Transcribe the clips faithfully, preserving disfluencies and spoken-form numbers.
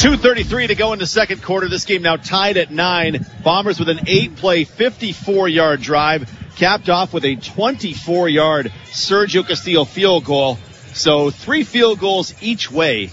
two thirty-three to go in the second quarter. This game now tied at nine. Bombers with an eight-play, fifty-four-yard drive, capped off with a twenty-four-yard Sergio Castillo field goal. So three field goals each way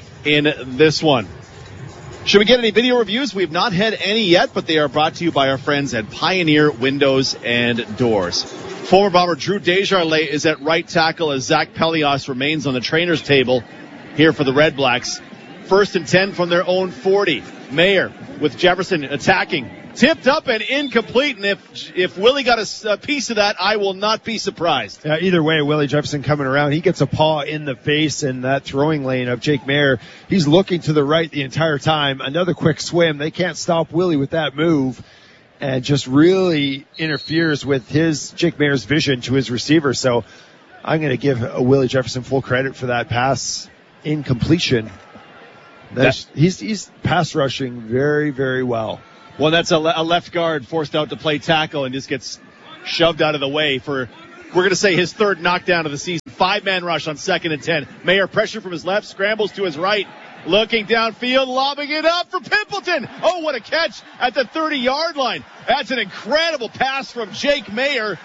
in this one. Should we get any video reviews? We've not had any yet, but they are brought to you by our friends at Pioneer Windows and Doors. Former Bomber Drew Desjardins is at right tackle as Zach Pelios remains on the trainer's table here for the Red Blacks. First and ten from their own forty. Mayer with Jefferson attacking. Tipped up and incomplete, and if if Willie got a, a piece of that, I will not be surprised. Yeah, either way, Willie Jefferson coming around, he gets a paw in the face in that throwing lane of Jake Mayer. He's looking to the right the entire time. Another quick swim. They can't stop Willie with that move, and just really interferes with his Jake Mayer's vision to his receiver. So I'm going to give a Willie Jefferson full credit for that pass incompletion. That's, he's he's pass rushing very, very well. Well, that's a, le- a left guard forced out to play tackle and just gets shoved out of the way for, we're going to say, his third knockdown of the season. Five-man rush on second and ten. Mayer pressure from his left, scrambles to his right, looking downfield, lobbing it up for Pimpleton. Oh, what a catch at the thirty-yard line. That's an incredible pass from Jake Mayer.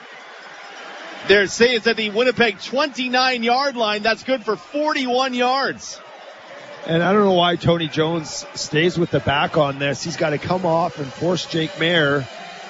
They're saying it's at the Winnipeg twenty-nine-yard line. That's good for forty-one yards. And I don't know why Tony Jones stays with the back on this. He's got to come off and force Jake Mayer.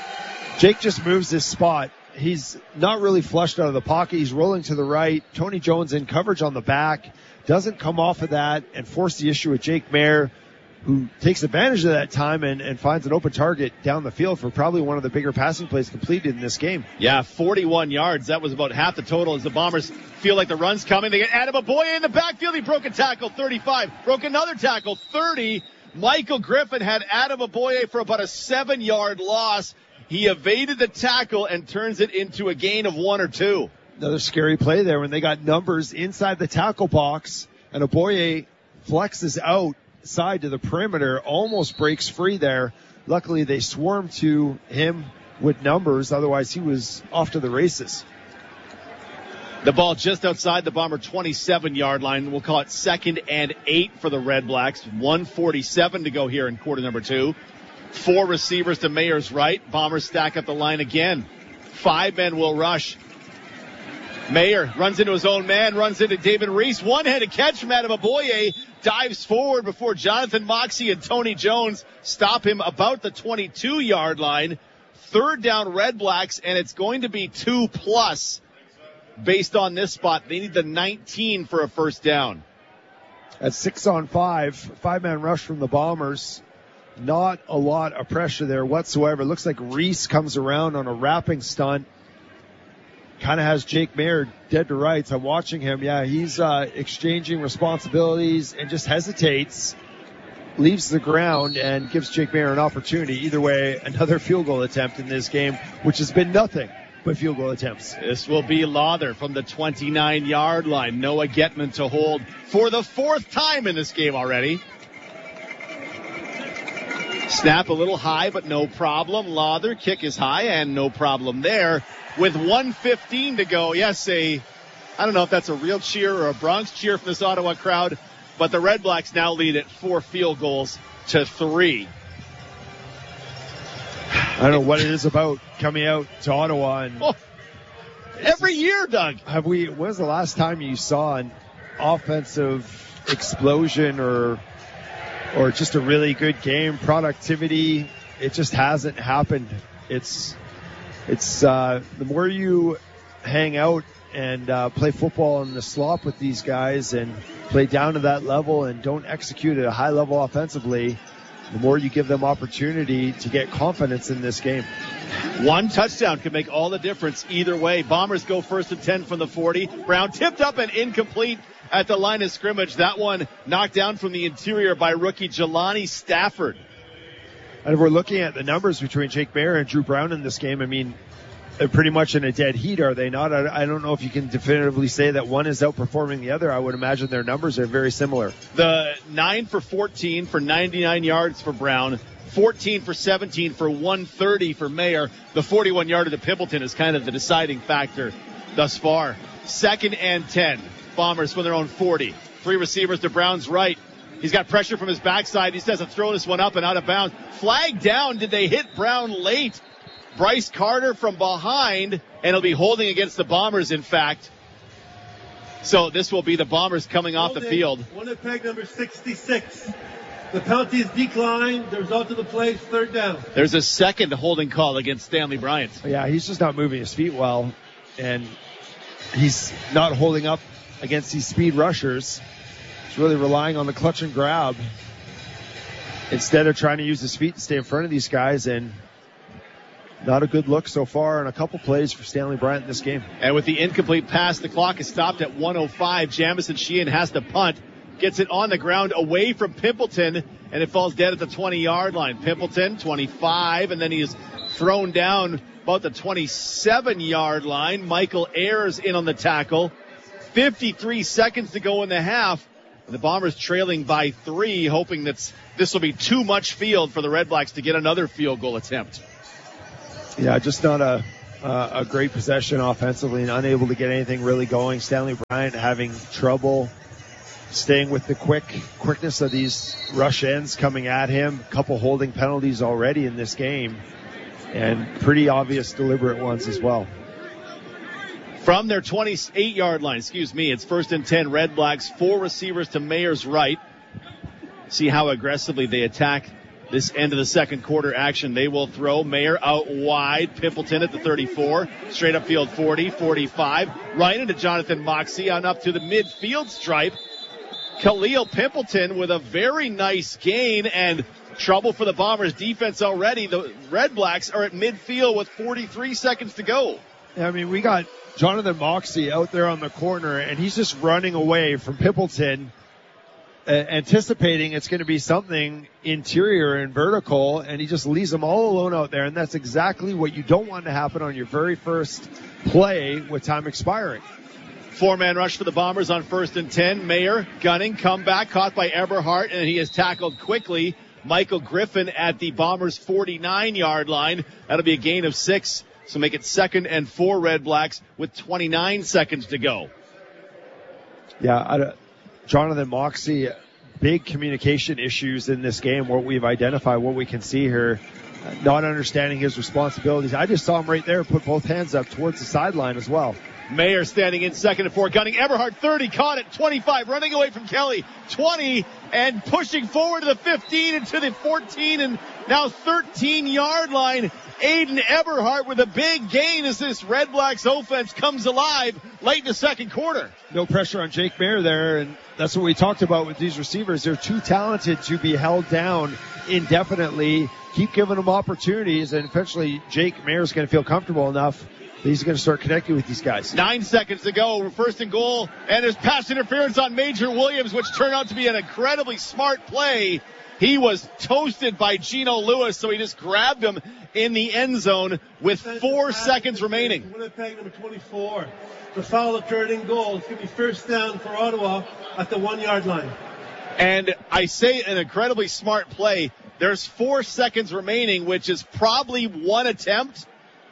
Jake just moves his spot. He's not really flushed out of the pocket. He's rolling to the right. Tony Jones in coverage on the back. Doesn't come off of that and force the issue with Jake Mayer, who takes advantage of that time and, and finds an open target down the field for probably one of the bigger passing plays completed in this game. Yeah, forty-one yards. That was about half the total as the Bombers feel like the run's coming. They get Adam Aboye in the backfield. He broke a tackle, thirty-five. Broke another tackle, thirty. Michael Griffin had Adam Aboye for about a seven-yard loss. He evaded the tackle and turns it into a gain of one or two. Another scary play there when they got numbers inside the tackle box and Aboye flexes out side to the perimeter, almost breaks free there. Luckily, they swarmed to him with numbers. Otherwise, he was off to the races. The ball just outside the Bomber twenty-seven-yard line. We'll call it second and eight for the Red Blacks. one forty-seven to go here in quarter number two. Four receivers to Mayer's right. Bombers stack up the line again. Five men will rush. Mayer runs into his own man, runs into David Reese. One-handed catch from Adam Aboye. Dives forward before Jonathan Moxey and Tony Jones stop him about the twenty-two-yard line. Third down Red Blacks, and it's going to be two plus based on this spot. They need the nineteen for a first down. At six on five, five-man rush from the Bombers. Not a lot of pressure there whatsoever. Looks like Reese comes around on a wrapping stunt. Kind of has Jake Mayer dead to rights. I'm watching him. Yeah, he's uh, exchanging responsibilities and just hesitates, leaves the ground, and gives Jake Mayer an opportunity. Either way, another field goal attempt in this game, which has been nothing but field goal attempts. This will be Lawther from the twenty-nine-yard line. Noah Getman to hold for the fourth time in this game already. Snap a little high, but no problem. Lawther, kick is high, and no problem there. With one fifteen to go, yes, a, I don't know if that's a real cheer or a Bronx cheer from this Ottawa crowd, but the Red Blacks now lead at four field goals to three. I don't know what it is about coming out to Ottawa. And oh, every year, Doug. Have we, when was the last time you saw an offensive explosion or or just a really good game, productivity? It just hasn't happened. It's It's uh, the more you hang out and uh, play football in the slop with these guys and play down to that level and don't execute at a high level offensively, the more you give them opportunity to get confidence in this game. One touchdown could make all the difference either way. Bombers go first and ten from the forty. Brown tipped up and incomplete at the line of scrimmage. That one knocked down from the interior by rookie Jelani Stafford. And if we're looking at the numbers between Jake Mayer and Drew Brown in this game, I mean, they're pretty much in a dead heat, are they not? I, I don't know if you can definitively say that one is outperforming the other. I would imagine their numbers are very similar. The nine for fourteen for ninety-nine yards for Brown, fourteen for seventeen for one thirty for Mayer. The forty-one yarder to Pimpleton is kind of the deciding factor thus far. Second and ten. Bombers from their own forty. Three receivers to Brown's right. He's got pressure from his backside. He says to throw this one up and out of bounds. Flag down. Did they hit Brown late? Bryce Carter from behind, and he'll be holding against the Bombers, in fact. So this will be the Bombers coming off the field. Winnipeg number sixty-six. The penalty is declined. The result of the play is third down. There's a second holding call against Stanley Bryant. Yeah, he's just not moving his feet well, and he's not holding up against these speed rushers. He's really relying on the clutch and grab instead of trying to use his feet to stay in front of these guys, and not a good look so far on a couple plays for Stanley Bryant in this game. And with the incomplete pass, the clock is stopped at one oh five. Jamison Sheehan has to punt. Gets it on the ground away from Pimpleton, and it falls dead at the twenty-yard line. Pimpleton, twenty-five, and then he is thrown down about the twenty-seven-yard line. Michael Ayers in on the tackle. fifty-three seconds to go in the half. The Bombers trailing by three, hoping that this will be too much field for the Red Blacks to get another field goal attempt. Yeah, just not a uh, a great possession offensively and unable to get anything really going. Stanley Bryant having trouble staying with the quick quickness of these rush ends coming at him. A couple holding penalties already in this game, and pretty obvious deliberate ones as well. From their twenty-eight-yard line, excuse me, it's first and ten, Red Blacks, four receivers to Mayer's right. See how aggressively they attack this end of the second quarter action. They will throw. Mayer out wide. Pimpleton at the thirty-four. Straight up field forty, forty-five. Right into Jonathan Moxey on up to the midfield stripe. Khalil Pimpleton with a very nice gain, and trouble for the Bombers defense already. The Red Blacks are at midfield with forty-three seconds to go. Yeah, I mean, we got Jonathan Moxey out there on the corner, and he's just running away from Pimpleton, uh, anticipating it's going to be something interior and vertical, and he just leaves them all alone out there, and that's exactly what you don't want to happen on your very first play with time expiring. Four-man rush for the Bombers on first and ten. Mayer gunning, comeback, caught by Eberhardt, and he is tackled quickly. Michael Griffin at the Bombers' forty-nine-yard line. That'll be a gain of six, so make it second and four Red Blacks with twenty-nine seconds to go. Yeah, I, Jonathan Moxey, big communication issues in this game, what we've identified, what we can see here, not understanding his responsibilities. I just saw him right there put both hands up towards the sideline as well. Mayer standing in second and four, gunning. Eberhardt thirty, caught it, twenty-five, running away from Kelly, twenty, and pushing forward to the fifteen and to the fourteen and now thirteen-yard line. Aiden Eberhardt with a big gain as this Red Blacks offense comes alive late in the second quarter. No pressure on Jake Mayer there, and that's what we talked about with these receivers. They're too talented to be held down indefinitely. Keep giving them opportunities, and eventually Jake Mayer's going to feel comfortable enough that he's going to start connecting with these guys. Nine seconds to go, first and goal, and there's pass interference on Major Williams, which turned out to be an incredibly smart play. He was toasted by Gino Lewis, so he just grabbed him in the end zone with four seconds remaining. Winnipeg number twenty-four. The foul occurred in goal. It's going to be first down for Ottawa at the one-yard line. And I say an incredibly smart play. There's four seconds remaining, which is probably one attempt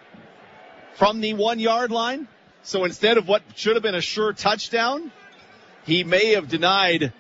from the one-yard line. So instead of what should have been a sure touchdown, he may have denied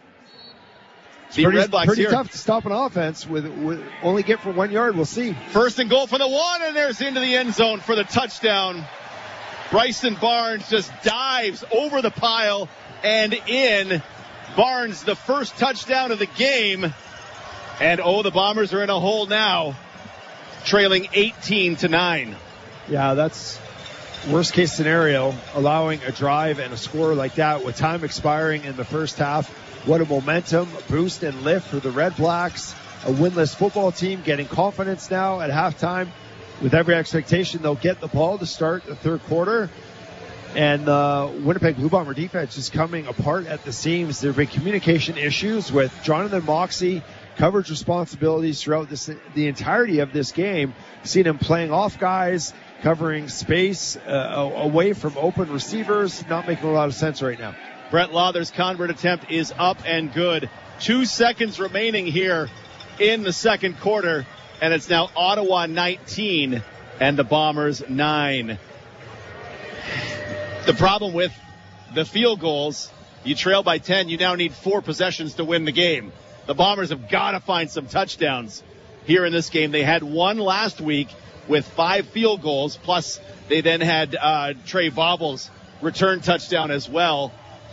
the pretty, Red Blacks pretty here. Tough to stop an offense with, with only get for one yard. We'll see. First and goal for the one, and there's into the end zone for the touchdown. Bryson Barnes just dives over the pile and in. Barnes, the first touchdown of the game. And oh, the Bombers are in a hole now, trailing eighteen to nine. Yeah, that's worst case scenario, allowing a drive and a score like that with time expiring in the first half. What a momentum boost and lift for the Red Blacks. A winless football team getting confidence now at halftime. With every expectation, they'll get the ball to start the third quarter. And uh, Winnipeg Blue Bomber defense is coming apart at the seams. There have been communication issues with Jonathan Moxey, coverage responsibilities throughout this, the entirety of this game. Seen him playing off guys, covering space uh, away from open receivers. Not making a lot of sense right now. Brett Lauther's convert attempt is up and good. Two seconds remaining here in the second quarter, and it's now Ottawa nineteen and the Bombers nine. The problem with the field goals You trail by ten. You now need four possessions to win the game. The Bombers have got to find some touchdowns here in this game. They had one last week with five field goals, plus they then had uh, Trey Bobbles return touchdown as well.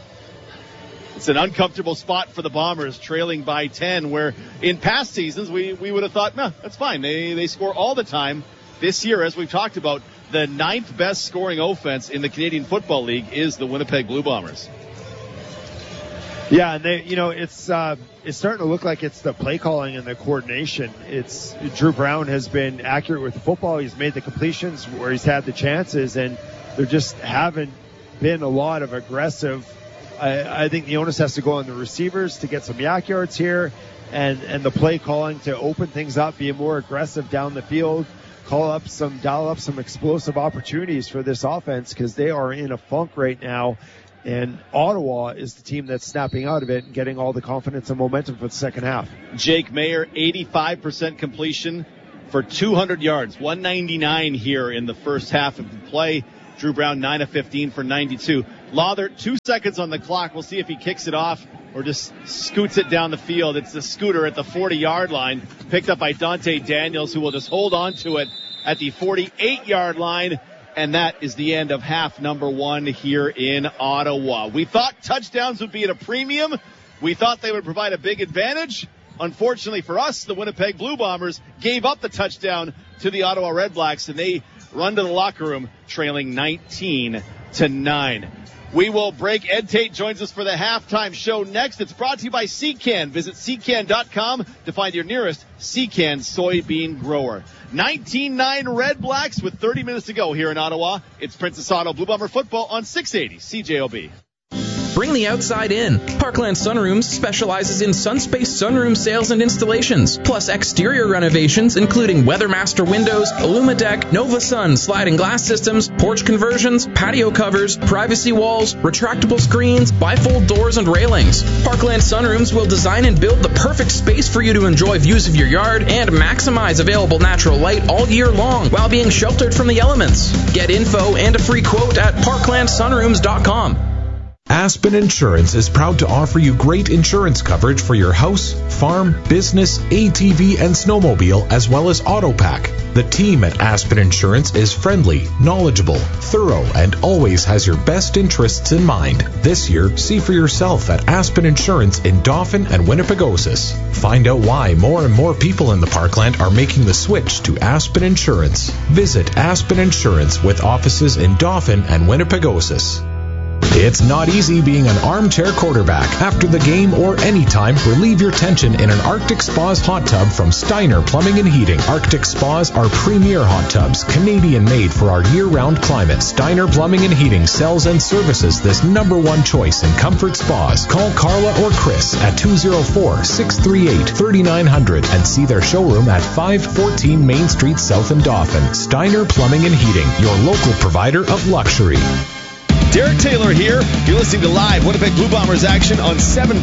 It's an uncomfortable spot for the Bombers, trailing by ten, where in past seasons we, we would have thought, no, that's fine. They, they score all the time. This year, as we've talked about, the ninth best scoring offense in the Canadian Football League is the Winnipeg Blue Bombers. Yeah, and they, you know, it's uh, it's starting to look like it's the play calling and the coordination. It's Drew Brown has been accurate with the football. He's made the completions where he's had the chances, and there just haven't been a lot of aggressive. I, I think the onus has to go on the receivers to get some yak yards here, and and the play calling to open things up, be more aggressive down the field, call up some, dial up some explosive opportunities for this offense, because they are in a funk right now. And Ottawa is the team that's snapping out of it and getting all the confidence and momentum for the second half. Jake Mayer, eighty-five percent completion for two hundred yards, one ninety-nine here in the first half of the play. Drew Brown, nine of fifteen for ninety-two. Lawler, two seconds on the clock. We'll see if he kicks it off or just scoots it down the field. It's the scooter at the forty-yard line, picked up by Dante Daniels, who will just hold on to it at the forty-eight-yard line. And that is the end of half number one here in Ottawa. We thought touchdowns would be at a premium. We thought they would provide a big advantage. Unfortunately for us, the Winnipeg Blue Bombers gave up the touchdown to the Ottawa Redblacks, and they run to the locker room trailing nineteen to nine. We will break. Ed Tate joins us for the halftime show next. It's brought to you by Secan. Visit secan dot com to find your nearest Secan soybean grower. nineteen nine Redblacks with thirty minutes to go here in Ottawa. It's Princess Auto Blue Bomber football on six eighty C J O B. Bring the outside in. Parkland Sunrooms specializes in Sunspace sunroom sales and installations, plus exterior renovations including Weathermaster windows, Illumideck, Nova Sun sliding glass systems, porch conversions, patio covers, privacy walls, retractable screens, bifold doors and railings. Parkland Sunrooms will design and build the perfect space for you to enjoy views of your yard and maximize available natural light all year long while being sheltered from the elements. Get info and a free quote at parkland sunrooms dot com. Aspen Insurance is proud to offer you great insurance coverage for your house, farm, business, A T V, and snowmobile, as well as AutoPack. The team at Aspen Insurance is friendly, knowledgeable, thorough, and always has your best interests in mind. This year, see for yourself at Aspen Insurance in Dauphin and Winnipegosis. Find out why more and more people in the Parkland are making the switch to Aspen Insurance. Visit Aspen Insurance with offices in Dauphin and Winnipegosis. It's not easy being an armchair quarterback. After the game or anytime, relieve your tension in an Arctic Spas hot tub from Steiner Plumbing and Heating. Arctic Spas are premier hot tubs, Canadian-made for our year-round climate. Steiner Plumbing and Heating sells and services this number one choice in comfort spas. Call Carla or Chris at two oh four, six three eight, three nine zero zero and see their showroom at five fourteen Main Street South in Dauphin. Steiner Plumbing and Heating, your local provider of luxury. Derek Taylor here. You're listening to live Winnipeg Blue Bombers action on seven